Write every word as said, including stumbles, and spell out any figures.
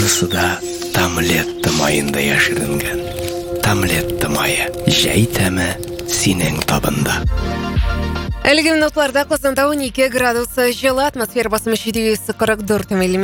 Барысы да Тамлетті майында яшірінген. Тамлетті майы, жай тәмі сенің табында. Әлгі минутларда Қазанда он екі градус жылы, атмосфера басымы жеті жүз қырық төрт миллиметр.